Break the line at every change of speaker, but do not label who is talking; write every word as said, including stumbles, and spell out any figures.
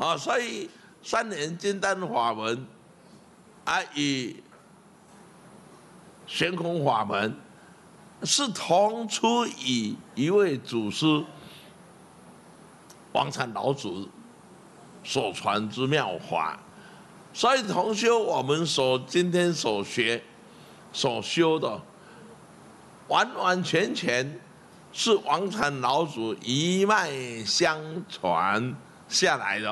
啊，所以三年金丹法门啊与悬空法门是同出于一位祖师王禅老祖所传之妙法，所以同修我们所今天所学所修的，完完全全是王禅老祖一脉相传下来的。